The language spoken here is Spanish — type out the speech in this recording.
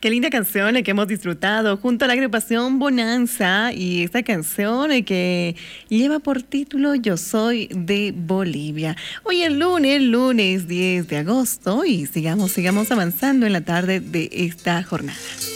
Qué linda canción que hemos disfrutado junto a la agrupación Bonanza y esta canción que lleva por título Yo soy de Bolivia. Hoy es lunes 10 de agosto y sigamos avanzando en la tarde de esta jornada.